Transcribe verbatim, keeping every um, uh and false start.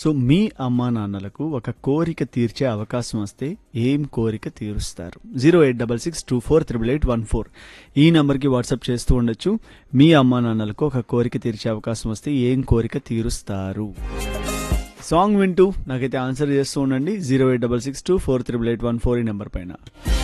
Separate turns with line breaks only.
So మీ అమ్మా నాన్నలకు ఒక కోరిక తీర్చే అవకాశం వస్తే ఏం కోరిక తీరుస్తారు? Zero eight double six two four triple eight one four ఈ నెంబర్కి వాట్సాప్ చేస్తూ ఉండొచ్చు. మీ అమ్మా నాన్నలకు ఒక కోరిక తీర్చే అవకాశం వస్తే ఏం కోరిక తీరుస్తారు? సాంగ్ వింటూ నాకైతే ఆన్సర్ చేస్తూ ఉండండి. Zero eight double six two four triple eight one four ఈ నెంబర్ పైన.